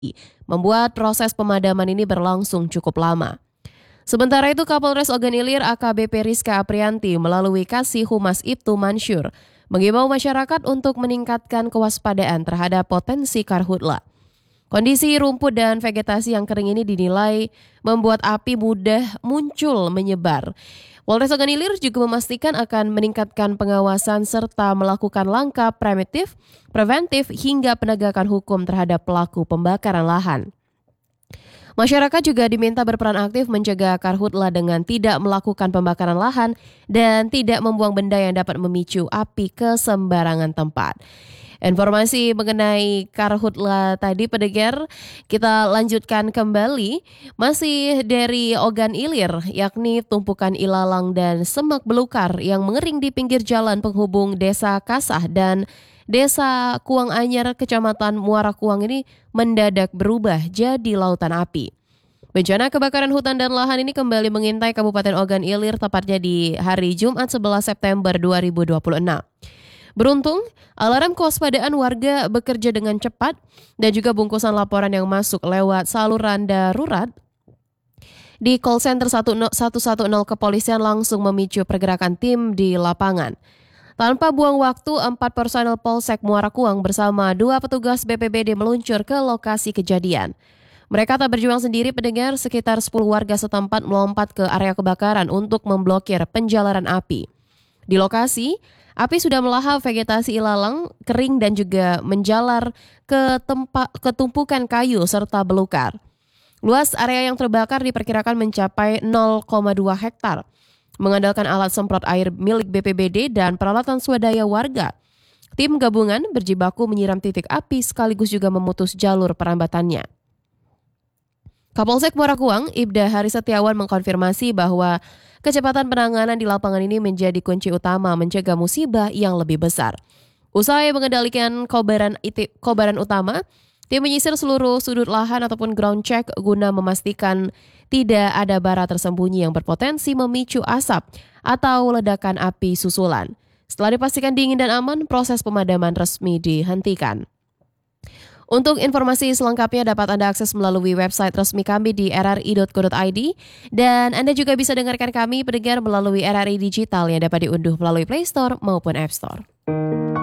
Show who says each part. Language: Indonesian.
Speaker 1: membuat proses pemadaman ini berlangsung cukup lama. Sementara itu, Kapolres Ogan Ilir AKBP Rizka Aprianti melalui Kasih Humas Ibtu Mansur mengimbau masyarakat untuk meningkatkan kewaspadaan terhadap potensi karhutla. Kondisi rumput dan vegetasi yang kering ini dinilai membuat api mudah muncul menyebar. Polres Ogan Ilir juga memastikan akan meningkatkan pengawasan serta melakukan langkah preventif hingga penegakan hukum terhadap pelaku pembakaran lahan. Masyarakat juga diminta berperan aktif mencegah karhutla dengan tidak melakukan pembakaran lahan dan tidak membuang benda yang dapat memicu api ke sembarangan tempat. Informasi mengenai karhutla tadi pendengar, kita lanjutkan kembali masih dari Ogan Ilir, yakni tumpukan ilalang dan semak belukar yang mengering di pinggir jalan penghubung Desa Kasah dan Desa Kuang Anyar, Kecamatan Muara Kuang ini mendadak berubah jadi lautan api. Bencana kebakaran hutan dan lahan ini kembali mengintai Kabupaten Ogan Ilir tepatnya di hari Jumat 11 September 2026. Beruntung, alarm kewaspadaan warga bekerja dengan cepat dan juga bungkusan laporan yang masuk lewat saluran darurat di call center 110 kepolisian langsung memicu pergerakan tim di lapangan. Tanpa buang waktu, 4 personel Polsek Muara Kuang bersama 2 petugas BPBD meluncur ke lokasi kejadian. Mereka tak berjuang sendiri pendengar, sekitar 10 warga setempat melompat ke area kebakaran untuk memblokir penjalaran api. Di lokasi, api sudah melahap vegetasi ilalang, kering dan juga menjalar ke tumpukan kayu serta belukar. Luas area yang terbakar diperkirakan mencapai 0,2 hektar. Mengandalkan alat semprot air milik BPBD dan peralatan swadaya warga, tim gabungan berjibaku menyiram titik api sekaligus juga memutus jalur perambatannya. Kapolsek Muara Kuang, Ibda Hari Setiawan mengkonfirmasi bahwa kecepatan penanganan di lapangan ini menjadi kunci utama mencegah musibah yang lebih besar. Usai mengendalikan kobaran utama, tim menyisir seluruh sudut lahan ataupun ground check guna memastikan tidak ada bara tersembunyi yang berpotensi memicu asap atau ledakan api susulan. Setelah dipastikan dingin dan aman, proses pemadaman resmi dihentikan. Untuk informasi selengkapnya dapat Anda akses melalui website resmi kami di rri.co.id dan Anda juga bisa dengarkan kami pendengar melalui RRI Digital yang dapat diunduh melalui Play Store maupun App Store.